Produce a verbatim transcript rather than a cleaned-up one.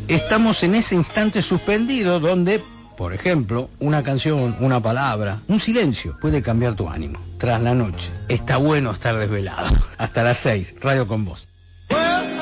Estamos en ese instante suspendido donde, por ejemplo, una canción, una palabra, un silencio puede cambiar tu ánimo. Tras la noche, está bueno estar desvelado. Hasta las seis, Radio con Vos.